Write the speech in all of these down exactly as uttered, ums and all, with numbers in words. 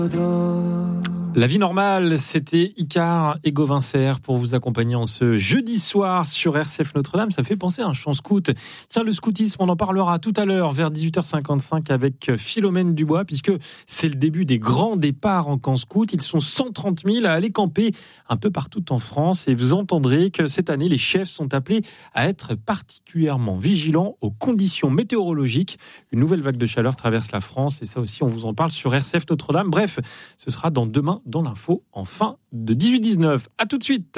La vie normale, c'était Icare et Gauvin Serre pour vous accompagner en ce jeudi soir sur R C F Notre-Dame. Ça fait penser à un chant scout. Tiens, le scoutisme, on en parlera tout à l'heure vers dix-huit heures cinquante-cinq avec Philomène Dubois, puisque c'est le début des grands départs en camp scout. Ils sont cent trente mille à aller camper un peu partout en France et vous entendrez que cette année, les chefs sont appelés à être particulièrement vigilants aux conditions météorologiques. Une nouvelle vague de chaleur traverse la France et ça aussi, on vous en parle sur R C F Notre-Dame. Bref, ce sera dans demain dans l'info en fin de dix-huit dix-neuf. À tout de suite.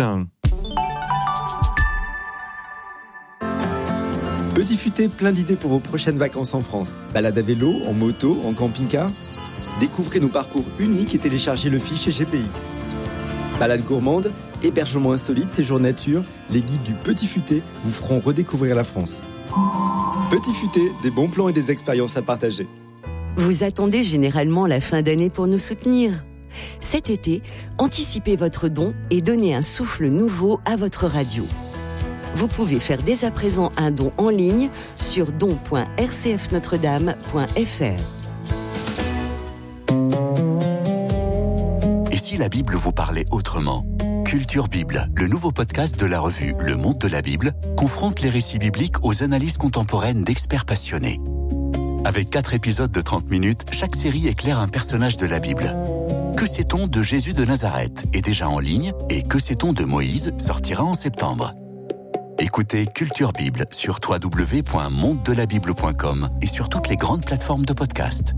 Petit Futé, plein d'idées pour vos prochaines vacances en France. Balade à vélo, en moto, en camping-car. Découvrez nos parcours uniques et téléchargez le fichier G P X. Balade gourmande, hébergement insolite, séjour nature, les guides du Petit Futé vous feront redécouvrir la France. Petit Futé, des bons plans et des expériences à partager. Vous attendez généralement la fin d'année pour nous soutenir. Cet été, anticipez votre don et donnez un souffle nouveau à votre radio. Vous pouvez faire dès à présent un don en ligne sur don point r c f notre dame point f r. Et si la Bible vous parlait autrement ? Culture Bible, le nouveau podcast de la revue Le Monde de la Bible, confronte les récits bibliques aux analyses contemporaines d'experts passionnés. Avec quatre épisodes de trente minutes, chaque série éclaire un personnage de la Bible. Que sait-on de Jésus de Nazareth est déjà en ligne et Que sait-on de Moïse sortira en septembre. Écoutez Culture Bible sur w w w point monde de la bible point com et sur toutes les grandes plateformes de podcast.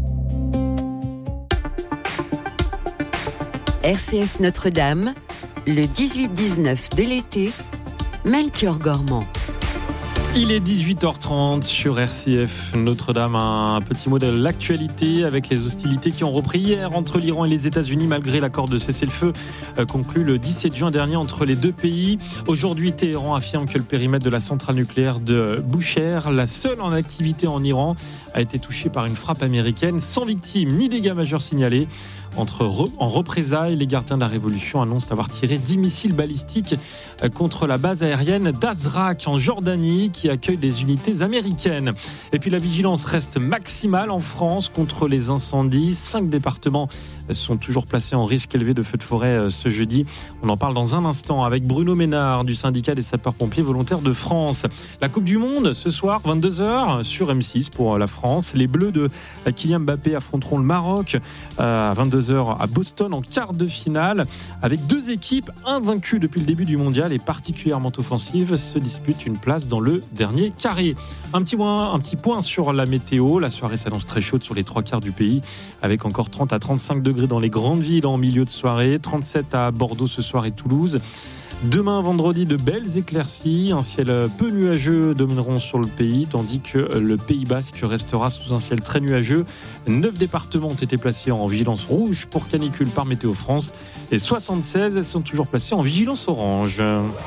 R C F Notre-Dame, le dix-huit dix-neuf de l'été, Melchior Gormand. Il est dix-huit heures trente sur R C F Notre-Dame. Un petit mot de l'actualité avec les hostilités qui ont repris hier entre l'Iran et les États-Unis malgré l'accord de cessez-le-feu conclu le dix-sept juin dernier entre les deux pays. Aujourd'hui, Téhéran affirme que le périmètre de la centrale nucléaire de Bushehr, la seule en activité en Iran, a été touché par une frappe américaine sans victime ni dégâts majeurs signalés. Entre re, en représailles, les gardiens de la Révolution annoncent avoir tiré dix missiles balistiques contre la base aérienne d'Azraq en Jordanie qui accueille des unités américaines. Et puis la vigilance reste maximale en France contre les incendies. Cinq départements sont toujours placés en risque élevé de feux de forêt ce jeudi. On en parle dans un instant avec Bruno Ménard du syndicat des sapeurs-pompiers volontaires de France. La Coupe du Monde ce soir, vingt-deux heures sur M six pour la France. Les Bleus de Kylian Mbappé affronteront le Maroc à vingt-deux heures à Boston en quart de finale avec deux équipes invaincues depuis le début du mondial et particulièrement offensives se disputent une place dans le dernier carré. Un petit point, un petit point sur la météo. La soirée s'annonce très chaude sur les trois quarts du pays avec encore trente à trente-cinq degrés dans les grandes villes en milieu de soirée, trente-sept à Bordeaux ce soir et Toulouse. Demain, vendredi, de belles éclaircies, un ciel peu nuageux domineront sur le pays, tandis que le Pays Basque restera sous un ciel très nuageux. Neuf départements ont été placés en vigilance rouge pour canicule par Météo France et soixante-seize elles sont toujours placées en vigilance orange.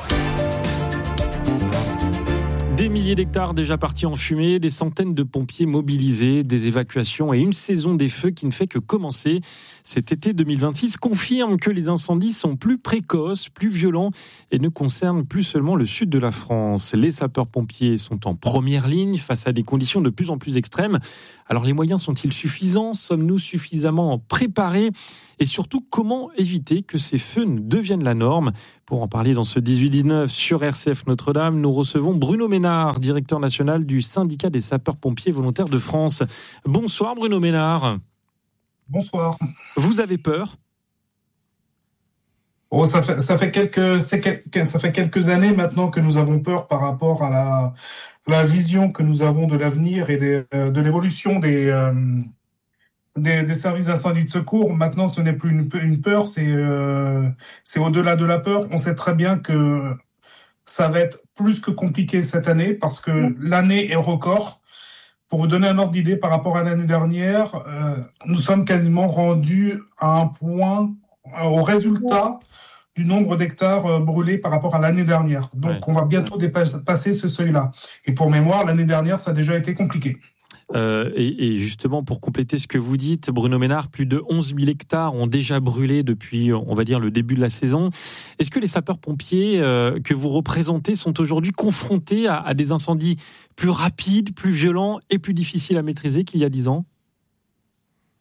Des milliers d'hectares déjà partis en fumée, des centaines de pompiers mobilisés, des évacuations et une saison des feux qui ne fait que commencer. Cet été deux mille vingt-six confirme que les incendies sont plus précoces, plus violents et ne concernent plus seulement le sud de la France. Les sapeurs-pompiers sont en première ligne face à des conditions de plus en plus extrêmes. Alors les moyens sont-ils suffisants ? Sommes-nous suffisamment préparés ? Et surtout, comment éviter que ces feux ne deviennent la norme ? Pour en parler dans ce dix-huit dix-neuf sur R C F Notre-Dame, nous recevons Bruno Ménard, directeur national du syndicat des sapeurs-pompiers volontaires de France. Bonsoir Bruno Ménard. Bonsoir. Vous avez peur ? Oh, ça fait, ça fait quelques, c'est quelques, ça fait quelques années maintenant que nous avons peur par rapport à la, la vision que nous avons de l'avenir et des, de l'évolution des, euh, des, des services d'incendie de secours. Maintenant, ce n'est plus une, une peur, c'est, euh, c'est au-delà de la peur. On sait très bien que ça va être plus que compliqué cette année parce que l'année est record. Pour vous donner un ordre d'idée par rapport à l'année dernière, euh, nous sommes quasiment rendus à un point, euh, au résultat du nombre d'hectares brûlés par rapport à l'année dernière. Donc, ouais. On va bientôt dépasser ce seuil-là. Et pour mémoire, l'année dernière, ça a déjà été compliqué. Euh, et, et justement, pour compléter ce que vous dites, Bruno Ménard, plus de onze mille hectares ont déjà brûlé depuis, on va dire, le début de la saison. Est-ce que les sapeurs-pompiers euh, que vous représentez sont aujourd'hui confrontés à, à des incendies plus rapides, plus violents et plus difficiles à maîtriser qu'il y a dix ans ?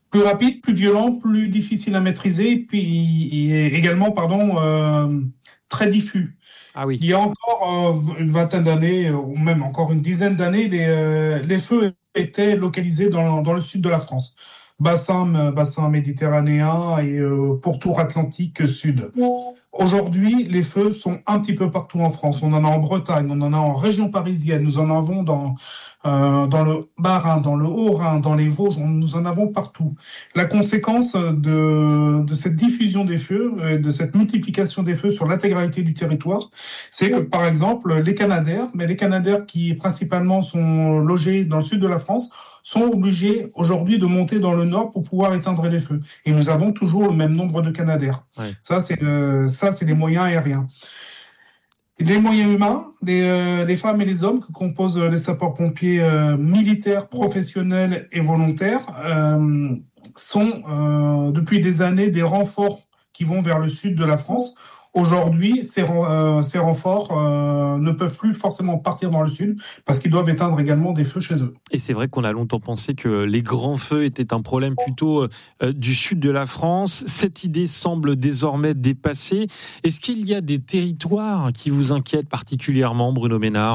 plus rapide, plus violent, plus difficile à maîtriser, et puis et également, pardon, euh, très diffus. Ah oui. Il y a encore euh, une vingtaine d'années, ou même encore une dizaine d'années, les, euh, les feux étaient localisés dans, dans le sud de la France. Bassin, bassin méditerranéen et euh, pourtour atlantique sud. Aujourd'hui, les feux sont un petit peu partout en France. On en a en Bretagne, on en a en région parisienne, nous en avons dans euh, dans le Bas-Rhin, dans le Haut-Rhin, dans les Vosges, nous en avons partout. La conséquence de de cette diffusion des feux, de cette multiplication des feux sur l'intégralité du territoire, c'est que par exemple les Canadaires, mais les Canadaires qui principalement sont logés dans le sud de la France, sont obligés aujourd'hui de monter dans le nord pour pouvoir éteindre les feux. Et nous avons toujours le même nombre de Canadaires. Ouais. Ça, c'est euh, ça, c'est les moyens aériens. Les moyens humains, les, euh, les femmes et les hommes que composent les sapeurs-pompiers euh, militaires, professionnels et volontaires euh, sont euh, depuis des années des renforts qui vont vers le sud de la France. Aujourd'hui, ces, euh, ces renforts euh, ne peuvent plus forcément partir dans le sud parce qu'ils doivent éteindre également des feux chez eux. Et c'est vrai qu'on a longtemps pensé que les grands feux étaient un problème plutôt euh, du sud de la France. Cette idée semble désormais dépassée. Est-ce qu'il y a des territoires qui vous inquiètent particulièrement, Bruno Ménard ?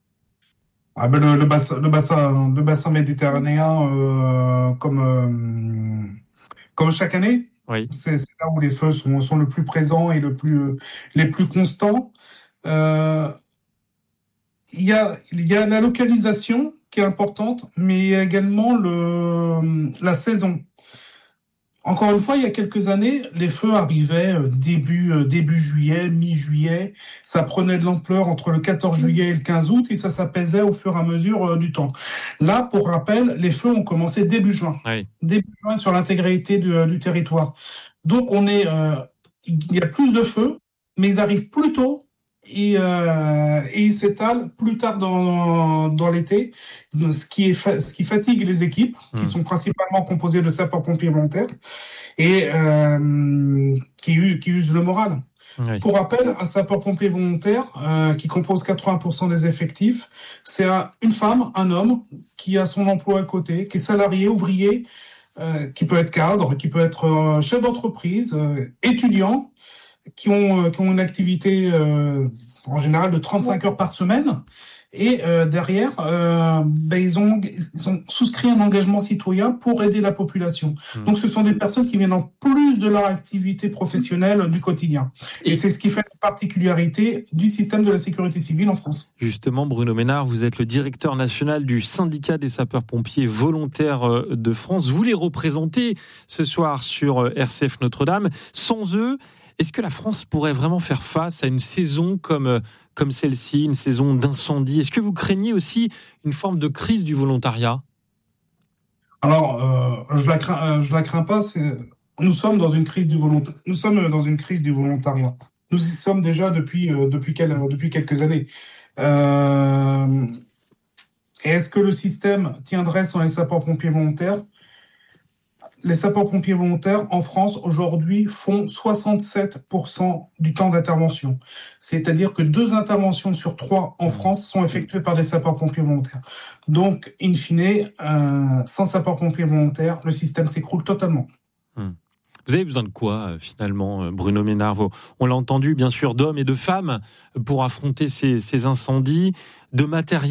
Ah ben le, le, bassin, le, bassin, le bassin méditerranéen, euh, comme, euh, comme chaque année. Oui. C'est, c'est là où les feux sont, sont le plus présents et le plus, les plus constants. Euh, il y a, il y a la localisation qui est importante, mais il y a également le, la saison. Encore une fois, il y a quelques années, les feux arrivaient début, début juillet, mi-juillet. Ça prenait de l'ampleur entre le quatorze juillet et le quinze août et ça s'apaisait au fur et à mesure du temps. Là, pour rappel, les feux ont commencé début juin. Oui. Début juin sur l'intégralité du, du territoire. Donc, on est, euh, il y a plus de feux, mais ils arrivent plus tôt. Et, euh, et il s'étale plus tard dans, dans l'été, ce qui, est fa- ce qui fatigue les équipes, mmh. qui sont principalement composées de sapeurs-pompiers volontaires, et euh, qui, qui usent le moral. Oui. Pour rappel, un sapeur-pompier volontaire euh, qui compose quatre-vingts pour cent des effectifs, c'est un, une femme, un homme qui a son emploi à côté, qui est salarié, ouvrier, euh, qui peut être cadre, qui peut être euh, chef d'entreprise, euh, étudiant, qui ont, qui ont une activité euh, en général de trente-cinq heures par semaine. Et euh, derrière, euh, ben, ils, ont, ils ont souscrit un engagement citoyen pour aider la population. Mmh. Donc ce sont des personnes qui viennent en plus de leur activité professionnelle du quotidien. Et, Et c'est ce qui fait la particularité du système de la sécurité civile en France. Justement, Bruno Ménard, vous êtes le directeur national du syndicat des sapeurs-pompiers volontaires de France. Vous les représentez ce soir sur R C F Notre-Dame. Sans eux, est-ce que la France pourrait vraiment faire face à une saison comme, comme celle-ci, une saison d'incendie ? Est-ce que vous craignez aussi une forme de crise du volontariat ? Alors, euh, je la crains, euh, je la crains pas. C'est... Nous sommes dans une crise du volonta... Nous sommes dans une crise du volontariat. Nous y sommes déjà depuis euh, depuis, quel... depuis quelques années. Euh... Et est-ce que le système tiendrait sans les sapeurs-pompiers volontaires ? Les sapeurs-pompiers volontaires en France aujourd'hui font soixante-sept pour cent du temps d'intervention. C'est-à-dire que deux interventions sur trois en France sont effectuées par des sapeurs-pompiers volontaires. Donc, in fine, euh, sans sapeurs-pompiers volontaires, le système s'écroule totalement. Hum. Vous avez besoin de quoi, finalement, Bruno Ménard ? On l'a entendu, bien sûr, d'hommes et de femmes pour affronter ces, ces incendies, de matériel.